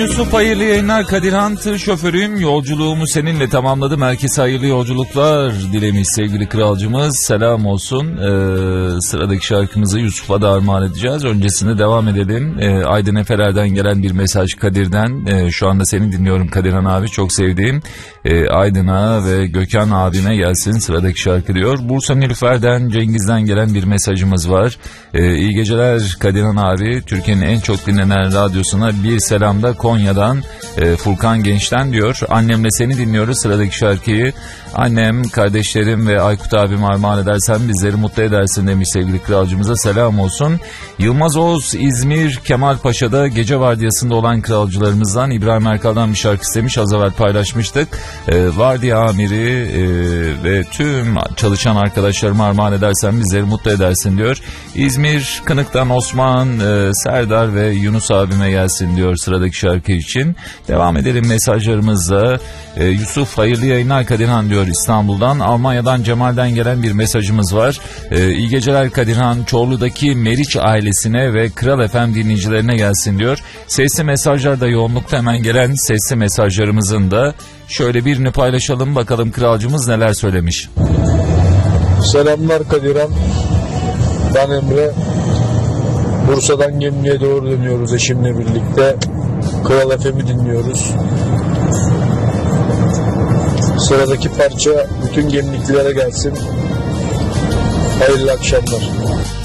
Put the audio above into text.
Yusuf, hayırlı yayınlar. Kadirhan, tır şoförüyüm. Yolculuğumu seninle tamamladım. Herkese hayırlı yolculuklar dilemiş sevgili kralcımız. Selam olsun. Sıradaki şarkımızı Yusuf'a da armağan edeceğiz. Öncesinde devam edelim. Aydın Efeler'den gelen bir mesaj Kadir'den. Şu anda seni dinliyorum Kadirhan abi. Çok sevdiğim Aydın'a ve Gökhan abime gelsin sıradaki şarkı diyor. Bursa Nilüfer'den Cengiz'den gelen bir mesajımız var. İyi geceler Kadirhan abi. Türkiye'nin en çok dinlenen radyosuna bir selam da Konya'dan Furkan Genç'ten diyor. Annemle seni dinliyoruz. Sıradaki şarkıyı annem, kardeşlerim ve Aykut abim armağan edersen bizleri mutlu edersin demiş sevgili kralcımıza. Selam olsun. Yılmaz Oğuz, İzmir Kemalpaşa'da gece vardiyasında olan kralcılarımızdan İbrahim Erkal'dan bir şarkı istemiş. Az evvel paylaşmıştık. Vardiya amiri ve tüm çalışan arkadaşlarıma armağan edersen bizleri mutlu edersin diyor. İzmir Kınık'tan Osman, Serdar ve Yunus abime gelsin diyor sıradaki şarkı için. Devam edelim mesajlarımızla. Yusuf, hayırlı yayınlar Kadirhan diyor İstanbul'dan. Almanya'dan Cemal'den gelen bir mesajımız var. İyi geceler Kadirhan, Çorlu'daki Meriç ailesine ve Kral FM dinleyicilerine gelsin diyor. Sesli mesajlarda yoğunlukta, hemen gelen sesli mesajlarımızın da şöyle birini paylaşalım bakalım kralcımız neler söylemiş. Selamlar Kadirhan, ben Emre. Bursa'dan Gemli'ye doğru dönüyoruz eşimle birlikte. Kral FM'i dinliyoruz. Sıradaki parça bütün Gemliklilere gelsin. Hayırlı akşamlar.